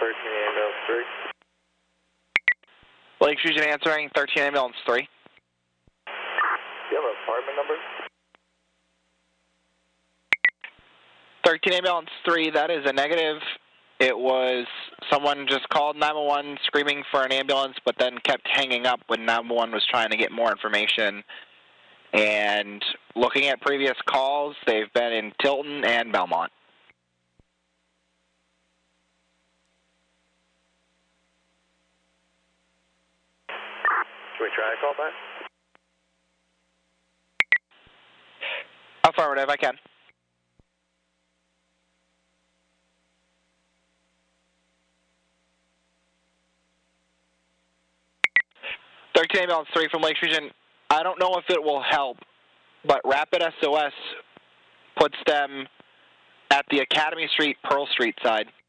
Ambulance 3. Lake Fusion answering, 13 Ambulance 3. Do you have an apartment number? 13 Ambulance 3, that is a negative. It was someone just called 911 screaming for an ambulance, but then kept hanging up when 911 was trying to get more information. And looking at previous calls, they've been in Tilton and Belmont. Should we try to call back? Affirmative, I can. Ambulance 3 from Lake Fusion. I don't know if it will help, but Rapid SOS puts them at the Academy Street, Pearl Street side.